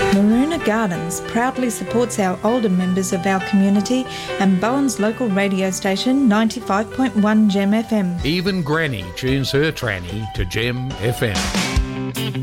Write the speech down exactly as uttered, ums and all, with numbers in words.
Maroona Gardens proudly supports our older members of our community and Bowen's local radio station ninety-five point one Gem F M. Even Granny tunes her tranny to Gem F M.